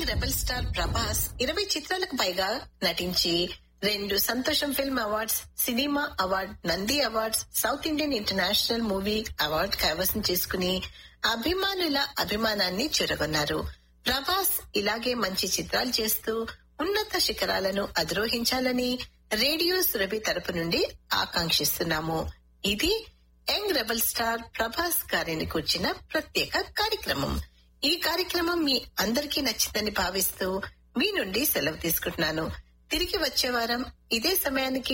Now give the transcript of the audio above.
Young rebel star Prabhas 20 చిత్రాలకు పైగా నటించి 2 సంతోషం film awards, cinema award, Nandi awards, south Indian international movie award కైవసం చేసుకుని అభిమానుల అభిమానాన్ని చెరగొన్నారు. ప్రభాస్ ఇలాగే మంచి చిత్రాలు చేస్తూ ఉన్నత శిఖరాలను అధిరోహించాలని రేడియో సురభి తరపు నుండి ఆకాంక్షిస్తున్నాము. ఇది యంగ్ రెబల్ స్టార్ ప్రభాస్ గారిని కూర్చిన ప్రత్యేక కార్యక్రమం. ఈ కార్యక్రమం మీ అందరికీ నచ్చిందని భావిస్తూ మీ నుండి సెలవు తీసుకుంటున్నాను. తిరిగి వచ్చే వారం ఇదే సమయానికి